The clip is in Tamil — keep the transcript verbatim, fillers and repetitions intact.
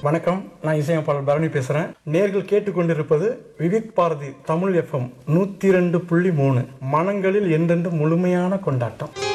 வணக்கம், நான் இசையமைப்பாளர் பரணி பேசுறேன். நேர்கள் கேட்டுக்கொண்டிருப்பது விவேக் பாரதி தமிழ் எஃப்எம் நூத்தி இரண்டு புள்ளி மூணு. மனங்களில் என்றென்று முழுமையான கொண்டாட்டம்.